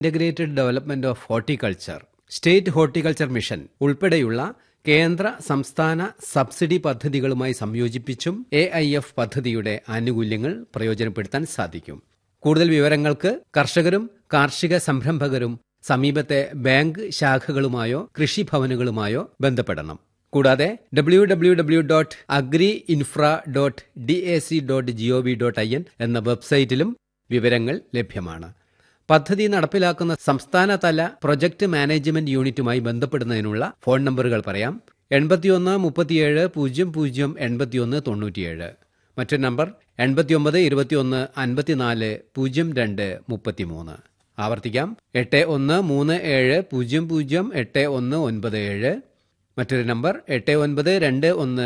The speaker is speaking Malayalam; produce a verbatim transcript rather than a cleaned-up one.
Integrated development of horticulture, state horticulture mission ഉൾപ്പെടെയുള്ള കേന്ദ്ര സംസ്ഥാന സബ്സിഡി പദ്ധതികളുമായി സംയോജിപ്പിച്ചും എ ഐ എഫ് പദ്ധതിയുടെ ആനുകൂല്യങ്ങൾ പ്രയോജനപ്പെടുത്താൻ സാധിക്കും. കൂടുതൽ വിവരങ്ങൾക്ക് കർഷകരും കാർഷിക സംരംഭകരും സമീപത്തെ ബാങ്ക് ശാഖകളുമായോ കൃഷിഭവനുകളുമായോ ബന്ധപ്പെടണം. കൂടാതെ W W W dot agri infra dot D A C dot G O V dot I N എന്ന വെബ്സൈറ്റിലും വിവരങ്ങൾ ലഭ്യമാണ്. പദ്ധതി നടപ്പിലാക്കുന്ന സംസ്ഥാനതല പ്രൊജക്ട് മാനേജ്മെന്റ് യൂണിറ്റുമായി ബന്ധപ്പെടുന്നതിനുള്ള ഫോൺ നമ്പറുകൾ പറയാം. എൺപത്തിയൊന്ന് മുപ്പത്തിയേഴ് പൂജ്യം പൂജ്യം എൺപത്തിയൊന്ന് തൊണ്ണൂറ്റിയേഴ്. മറ്റൊരു നമ്പർ എൺപത്തിയൊമ്പത് ഇരുപത്തിയൊന്ന് അൻപത്തിനാല് പൂജ്യം രണ്ട് മുപ്പത്തിമൂന്ന്. ആവർത്തിക്കാം, എട്ട് ഒന്ന് മൂന്ന് ഏഴ് പൂജ്യം പൂജ്യം എട്ട് ഒന്ന് ഒൻപത് ഏഴ്. മറ്റൊരു നമ്പർ എട്ട് ഒൻപത് രണ്ട് ഒന്ന്